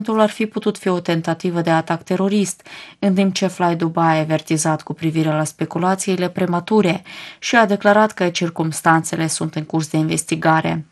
ar fi putut fi o tentativă de atac terorist, în timp ce Fly Dubai a avertizat cu privire la speculațiile premature și a declarat că circumstanțele sunt în curs de investigare.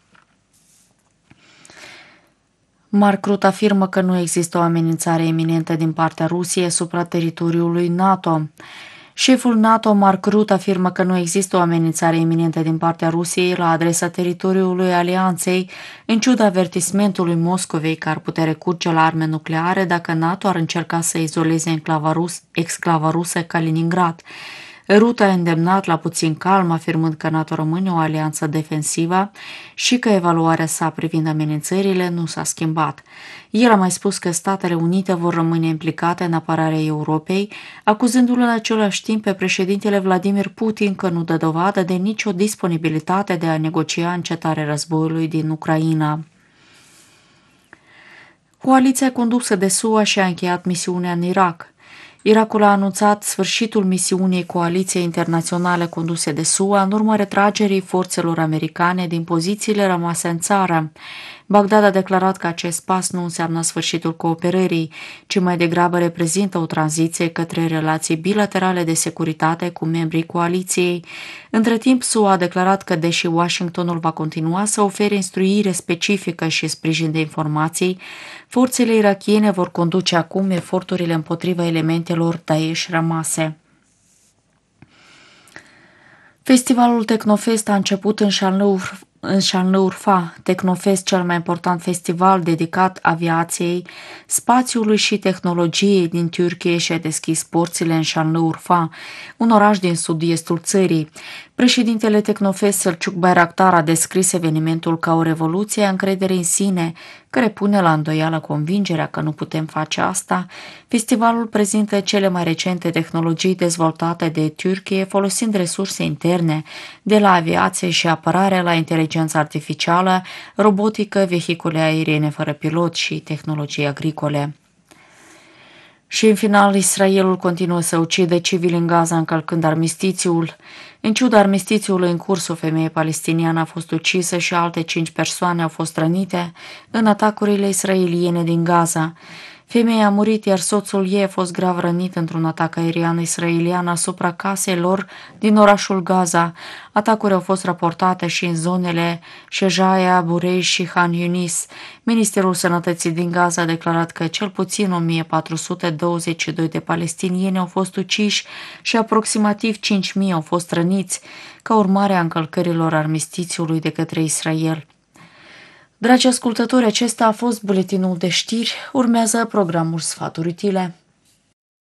Mark Rutte afirmă că nu există o amenințare iminentă din partea Rusiei asupra teritoriului NATO. Șeful NATO, Mark Rutte, afirmă că nu există o amenințare iminentă din partea Rusiei la adresa teritoriului Alianței, în ciuda avertismentului Moscovei că ar putea recurge la arme nucleare dacă NATO ar încerca să izoleze exclava rusă Kaliningrad. Rutte a îndemnat la puțin calm, afirmând că NATO rămâne o alianță defensivă și că evaluarea sa privind amenințările nu s-a schimbat. El a mai spus că Statele Unite vor rămâne implicate în apărarea Europei, acuzându-l în același timp pe președintele Vladimir Putin că nu dă dovadă de nicio disponibilitate de a negocia încetarea războiului din Ucraina. Coaliția condusă de SUA și-a încheiat misiunea în Irak. Irakul a anunțat sfârșitul misiunii coaliției internaționale conduse de SUA în urma retragerii forțelor americane din pozițiile rămase în țară. Bagdad a declarat că acest pas nu înseamnă sfârșitul cooperării, ci mai degrabă reprezintă o tranziție către relații bilaterale de securitate cu membrii coaliției. Între timp, SUA a declarat că, deși Washingtonul va continua să ofere instruire specifică și sprijin de informații, forțele irakiene vor conduce acum eforturile împotriva elementelor Daesh rămase. Festivalul Technofest a început în Șanlıurfa. Technofest, cel mai important festival dedicat aviației, spațiului și tehnologiei din Turcia, și-a deschis porțile în Șanlıurfa, un oraș din sud-estul țării. Președintele Technofest, Selçuk Bayraktar, a descris evenimentul ca o revoluție a încrederii în sine, care pune la îndoială convingerea că nu putem face asta. Festivalul prezintă cele mai recente tehnologii dezvoltate de Turcia, folosind resurse interne, de la aviație și apărare la inteligență artificială, robotică, vehicule aeriene fără pilot și tehnologii agricole. Și în final, Israelul continuă să ucidă civili în Gaza încălcând armistițiul. În ciuda armistițiului în curs, o femeie palestiniană a fost ucisă și alte 5 persoane au fost rănite în atacurile israeliene din Gaza. Femeia a murit, iar soțul ei a fost grav rănit într-un atac aerian israelian asupra casei lor din orașul Gaza. Atacuri au fost raportate și în zonele Shejaia, Burei și Han Yunis. Ministerul Sănătății din Gaza a declarat că cel puțin 1422 de palestinieni au fost uciși și aproximativ 5.000 au fost răniți ca urmare a încălcărilor armistițiului de către Israel. Dragi ascultători, acesta a fost buletinul de știri. Urmează programul Sfaturi Utile.